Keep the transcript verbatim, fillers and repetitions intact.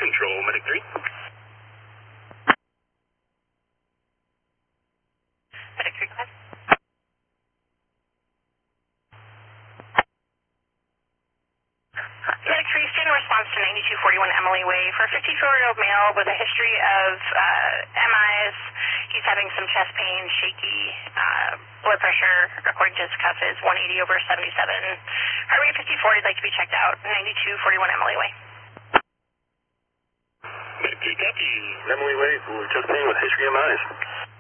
Control, Medic three. Medic three, go ahead. Medic three, student response to ninety-two forty-one Emily Way for a fifty-four-year-old male with a history of uh, M Is. He's having some chest pain, shaky, uh, blood pressure, according to his cuff, is one eighty over seventy-seven. Heart rate fifty-four, he'd like to be checked out, ninety-two forty-one Emily Way. Medic three, copy. Emily Way, chest pain with history of M Is.